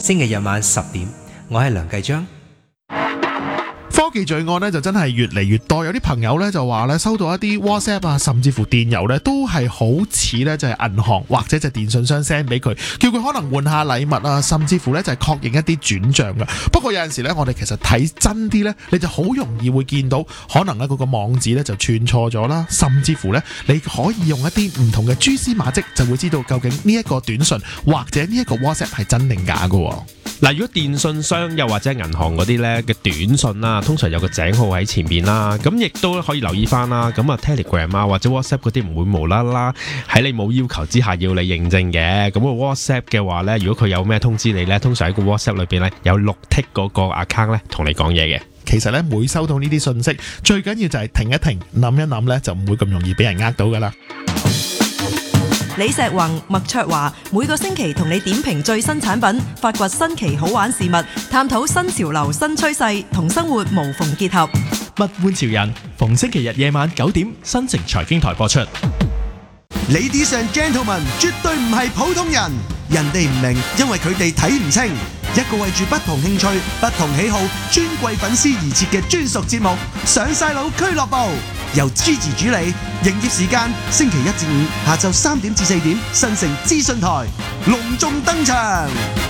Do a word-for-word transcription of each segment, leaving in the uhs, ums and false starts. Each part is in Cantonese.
星期日晚十點，我係梁繼章。 科技罪案咧就真係越嚟越多，有啲朋友咧就話咧收到一啲 WhatsApp 啊，甚至乎電郵咧都係好似咧就係銀行或者就係電信商 send 俾佢，叫佢可能換下禮物啊，甚至乎咧就係確認一啲轉賬噶。不過有陣時咧，我哋其實睇真啲咧，你就好容易會見到可能咧嗰個網址咧就串錯咗啦，甚至乎咧你可以用一啲唔同嘅蛛絲馬跡，就會知道究竟呢一個短信或者呢一個 WhatsApp 係真定假噶。 嗱，如果電信商又或者銀行嗰啲咧嘅短信啦，通常有個井號喺前面啦，咁亦都可以留意翻啦。咁啊 Telegram 啊或者 WhatsApp 嗰啲唔會無啦啦喺你冇要求之下要你認證嘅。咁個 WhatsApp 嘅話咧，如果佢有咩通知你咧，通常喺個 WhatsApp 裏邊咧有綠剔嗰個 account 咧同你講嘢嘅。 其實咧每收到呢啲信息，最緊要就係停一停，諗一諗咧，就唔會咁容易俾人呃到噶啦。 李石宏、麥卓華每個星期同你點評最新產品，發掘新奇好玩事物，探討新潮流新趨勢，同生活無縫結合。 物玩潮人，逢星期日夜晚九點，新城財經台播出。 Ladies and gentlemen， 絕對唔係普通人，人哋唔明，因為佢哋睇唔清。一個為住不同興趣、不同喜好、尊貴粉絲而設嘅專屬節目《上晒腦俱樂部》，由 Gigi 主理，營業時間星期一至五下晝三點至四點，新城資訊台隆重登場。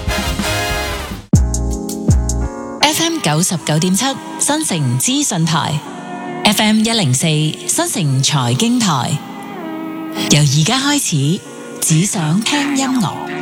F M 九十九點七新城資訊台 ，F M 一零四新城財經台，由而家開始，只想聽音樂。